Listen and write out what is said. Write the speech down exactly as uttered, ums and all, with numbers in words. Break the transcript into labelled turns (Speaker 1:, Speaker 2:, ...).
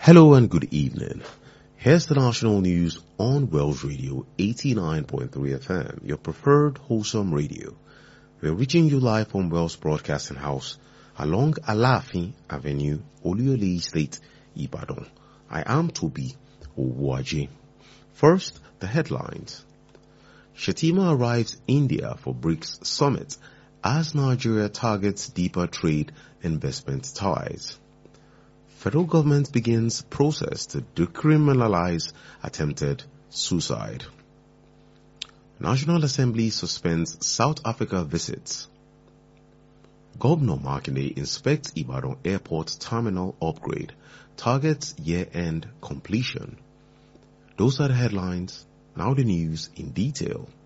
Speaker 1: Hello and good evening. Here's the national news on Wells Radio eighty-nine point three F M, your preferred wholesome radio. We're reaching you live from Wells Broadcasting House along Alafin Avenue, Oluyole Estate, Ibadan. I am Toby Owuaji. First, the headlines. Shettima arrives India for BRICS summit as Nigeria targets deeper trade investment ties. Federal government begins process to decriminalize attempted suicide. National Assembly suspends South Africa visits. Governor Makinde inspects Ibadan Airport terminal upgrade, targets year-end completion. Those are the headlines. Now the news in detail.